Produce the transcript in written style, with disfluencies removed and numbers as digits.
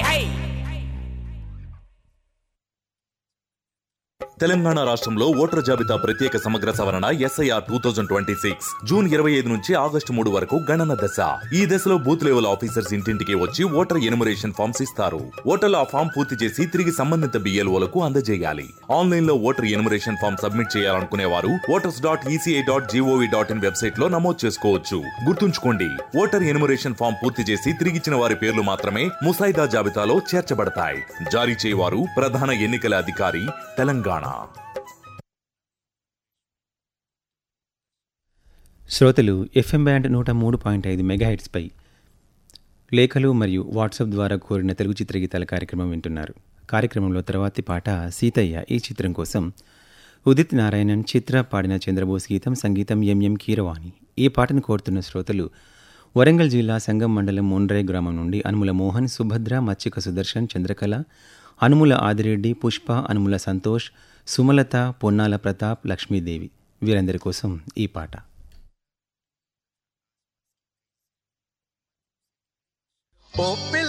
తెలంగాణ రాష్ట్రంలో ఓటర్ జాబితా ప్రత్యేక సమగ్ర సవరణ SIR 2026 జూన్ 25 నుంచి ఆగస్టు 3 వరకు గణన దశ. ఈ దశలో బూత్ లెవెల్ ఆఫీసర్స్ ఇంటింటికి వచ్చి ఓటర్ ఎనుమరేషన్ ఫామ్స్ ఇస్తారు. ఓటర్లు ఆ ఫామ్ పూర్తి చేసి తిరిగి సంబంధిత BLOలకు అందజేయాలి. ఆన్లైన్ లో ఓటర్ ఎనుమరేషన్ ఫామ్ సబ్మిట్ చేయాలనుకునే వారు voters.eci.gov.in వెబ్సైట్ లో నమోదు చేసుకోవచ్చు. గుర్తుంచుకోండి, ఓటర్ ఎనుమరేషన్ ఫామ్ పూర్తి చేసి తిరిగిచ్చిన వారి పేర్లు మాత్రమే ముసాయిదా జాబితాలో చేర్చబడతాయి. జారీ చేయవారు ప్రధాన ఎన్నికల అధికారి, తెలంగాణ. శ్రోతలు FM బ్యాండ్ 103.5 మెగాహెట్స్పై లేఖలు మరియు వాట్సాప్ ద్వారా కోరిన తెలుగు చిత్రగీతాల కార్యక్రమం వింటున్నారు. కార్యక్రమంలో తర్వాతి పాట సీతయ్య ఈ చిత్రం కోసం ఉదిత్ నారాయణన్ చిత్ర పాడిన చంద్రబోస్ గీతం, సంగీతం MM కీరవాణి. ఈ పాటను కోరుతున్న శ్రోతలు వరంగల్ జిల్లా సంగం మండలం ముండ్రై గ్రామం నుండి అనుముల మోహన్, సుభద్ర, మచ్చిక సుదర్శన్, చంద్రకళ, అనుముల ఆదిరెడ్డి, పుష్ప, అనుముల సంతోష్, సుమలత, పొన్నాల ప్రతాప్, లక్ష్మీదేవి వీరందరి కోసం ఈ పాట. ఓ పిల్ల